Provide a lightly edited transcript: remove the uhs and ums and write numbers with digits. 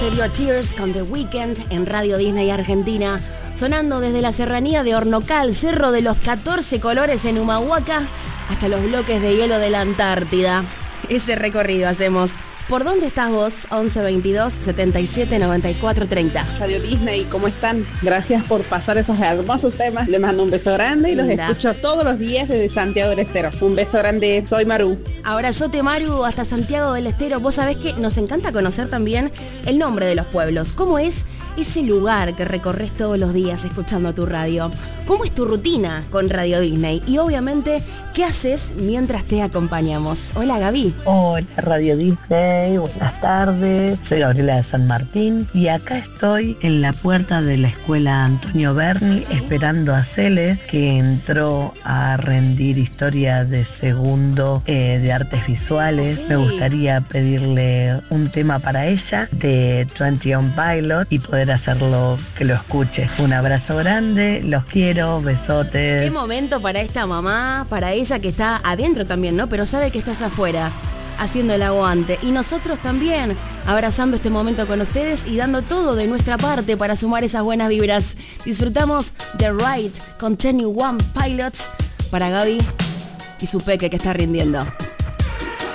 Save Your Tears con The Weeknd en Radio Disney Argentina, sonando desde la serranía de Hornocal, Cerro de los 14 Colores en Humahuaca, hasta los bloques de hielo de la Antártida. Ese recorrido hacemos. ¿Por dónde estás vos? 11 22 77 94 30. Radio Disney, ¿cómo están? Gracias por pasar esos hermosos temas. Les mando un beso grande y los escucho todos los días desde Santiago del Estero. Un beso grande, soy Maru. Abrazote, Maru, hasta Santiago del Estero. Vos sabés que nos encanta conocer también el nombre de los pueblos. ¿Cómo es ese lugar que recorres todos los días escuchando tu radio? ¿Cómo es tu rutina con Radio Disney? Y obviamente, ¿qué haces mientras te acompañamos? Hola, Gaby. Hola, Radio Disney, buenas tardes. Soy Gabriela de San Martín y acá estoy en la puerta de la escuela Antonio Berni, ¿sí?, esperando a Cele, que entró a rendir historia de segundo de artes visuales. Okay. Me gustaría pedirle un tema para ella de 21 Pilot y poder hacerlo que lo escuche. Un abrazo grande, los quiero, besotes. Qué momento para esta mamá, para ella que está adentro también, ¿no? Pero sabe que estás afuera, haciendo el aguante. Y nosotros también, abrazando este momento con ustedes y dando todo de nuestra parte para sumar esas buenas vibras. Disfrutamos The Ride con 21 Pilots para Gaby y su peque que está rindiendo.